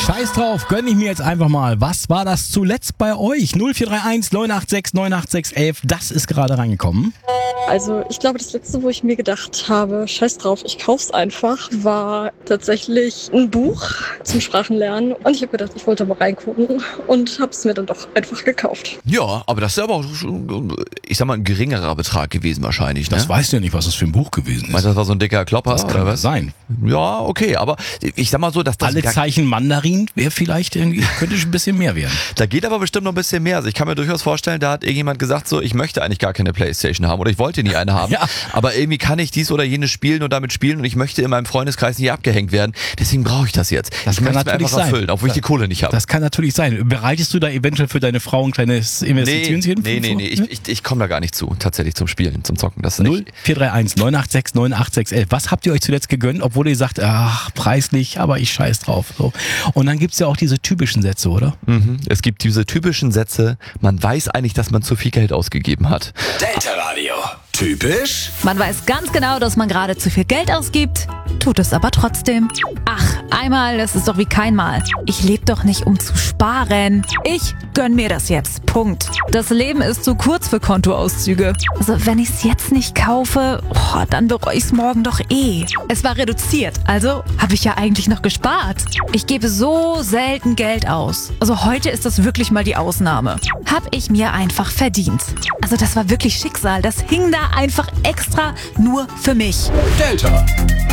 Scheiß drauf, gönn ich mir jetzt einfach mal. Was war das zuletzt bei euch? 0431 986 986 11, das ist gerade reingekommen. Also ich glaube, das letzte, wo ich mir gedacht habe, scheiß drauf, ich kauf's einfach, war tatsächlich ein Buch zum Sprachenlernen. Und ich habe gedacht, ich wollte mal reingucken und habe es mir dann doch einfach gekauft. Ja, aber das ist aber auch, ich sag mal, ein geringerer Betrag gewesen wahrscheinlich. Ne? Das weißt du ja nicht, was das für ein Buch gewesen ist. Meinst du, das war so ein dicker Klopper Das kann oder was? sein. Ja, okay, aber ich sag mal so, dass das Alle Zeichen Mandarin wäre vielleicht irgendwie, könnte schon ein bisschen mehr werden. Da geht aber bestimmt noch ein bisschen mehr. Also ich kann mir durchaus vorstellen, da hat irgendjemand gesagt so, ich möchte eigentlich gar keine Playstation haben oder ich wollte nie eine haben. Ja. Aber irgendwie kann ich dies oder jenes spielen und damit spielen und ich möchte in meinem Freundeskreis nicht abgehängt werden. Deswegen brauche ich das jetzt. Das ich kann möchte es mir natürlich einfach sein. erfüllen, obwohl ich die Kohle nicht habe. Das kann natürlich sein. Bereitest du da eventuell für deine Frau ein kleines Investitionshilfen? Nee. Ich komme da gar nicht zu, tatsächlich zum Spielen, zum Zocken. Das ist 0431 986 986 11. Was habt ihr euch zuletzt gegönnt, obwohl ihr sagt, ach, preislich, aber ich scheiß drauf. So. Und dann gibt's ja auch diese typischen Sätze, oder? Mhm. Es gibt diese typischen Sätze, man weiß eigentlich, dass man zu viel Geld ausgegeben hat. Delta Radio. Typisch? Man weiß ganz genau, dass man gerade zu viel Geld ausgibt, tut es aber trotzdem. Ach, einmal, das ist doch wie kein Mal. Ich lebe doch nicht, um zu sparen. Ich gönn mir das jetzt. Punkt. Das Leben ist zu kurz für Kontoauszüge. Also wenn ich es jetzt nicht kaufe, dann bereue ich es morgen doch eh. Es war reduziert, also habe ich ja eigentlich noch gespart. Ich gebe so selten Geld aus. Also heute ist das wirklich mal die Ausnahme. Hab ich mir einfach verdient. Also das war wirklich Schicksal. Das hing da einfach extra nur für mich. Delta.